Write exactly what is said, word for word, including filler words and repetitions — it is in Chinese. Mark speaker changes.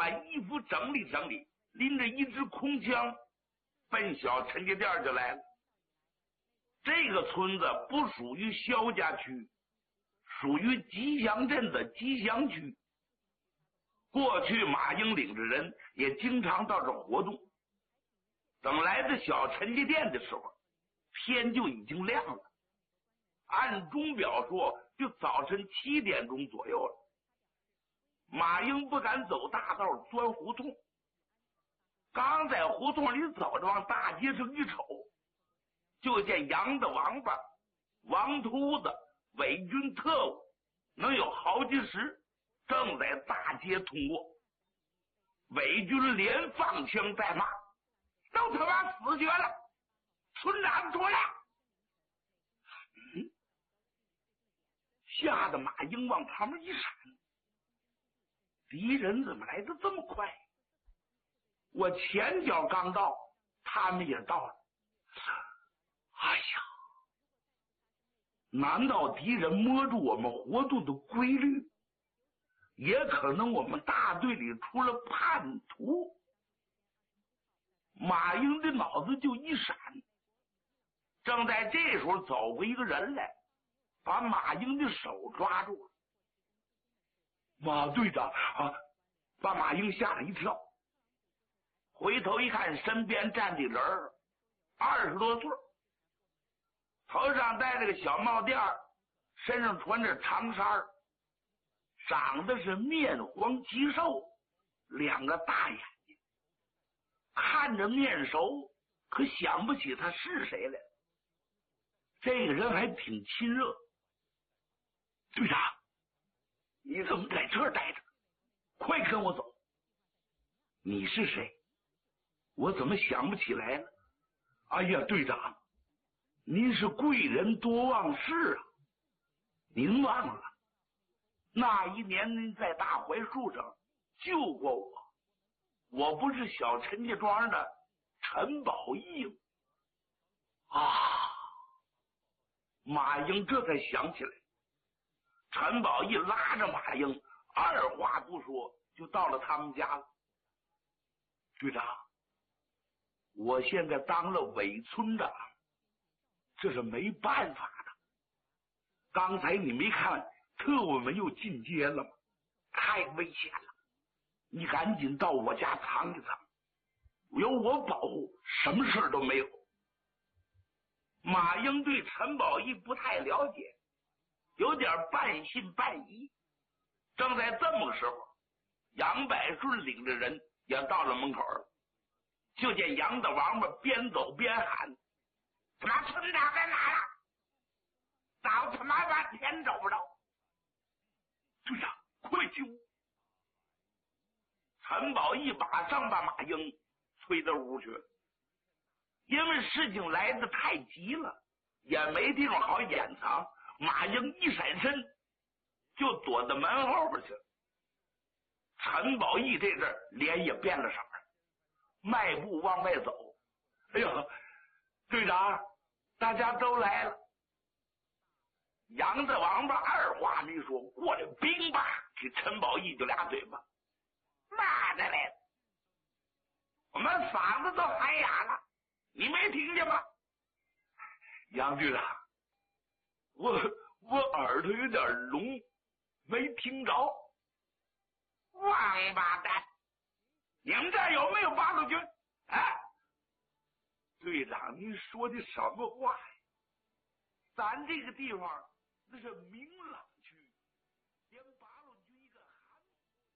Speaker 1: 把衣服整理整理，拎着一支空枪奔小陈家店就来了。这个村子不属于萧家区，属于吉祥镇的吉祥区。过去马英领着人也经常到这活动。等来到小陈家店的时候，天就已经亮了，按钟表说就早晨七点钟左右了。马英不敢走大道钻胡同，刚在胡同里走着往大街上一瞅，就见杨的王八、王秃子、伪军特务能有好几十，正在大街通过。伪军连放枪带骂：“都他妈死绝了！村长出来！”嗯，吓得马英往旁边一闪，敌人怎么来的这么快？我前脚刚到，他们也到了。哎呀，难道敌人摸住我们活动的规律？也可能我们大队里出了叛徒。马英的脑子就一闪，正在这时候走过一个人来，把马英的手抓住了。马队长啊，把马英吓了一跳，回头一看，身边站的人二十多岁，头上戴着个小帽垫，身上穿着长衫，长得是面黄肌瘦，两个大眼睛，看着面熟，可想不起他是谁来。这个人还挺亲热。队长，你怎么在这儿待着？快跟我走！你是谁？我怎么想不起来了？哎呀，队长，您是贵人多忘事啊！您忘了那一年您在大槐树上救过我，我不是小陈家庄的陈宝义吗？啊！马英这才想起来，陈宝义拉着马英，二话不说就到了他们家了。局长，我现在当了伪村长，这是没办法的。刚才你没看特务们又进街了吗？太危险了，你赶紧到我家藏一藏，有我保护，什么事都没有。马英对陈宝义不太了解，有点半信半疑。正在这么个时候，杨百顺领着人也到了门口了。就见杨大王八边走边喊：“他妈村长在哪了？早他妈半天找不着！队长，快救！”陈宝义马上把马英催到屋去了。因为事情来得太急了，也没地方好掩藏，马英一闪身就躲到门后边去了。陈宝义这阵脸也变了色儿，迈步往外走。哎呦，队长，大家都来了。杨大王八二话没说，过来兵吧给陈宝义就俩嘴巴。妈的嘞，我们嗓子都喊哑了，你没听见吗？杨局长，我我耳朵有点聋，没听着。王八蛋，你们这儿有没有八路军？啊，队长，您说的什么话呀？咱这个地方那是明朗区，连八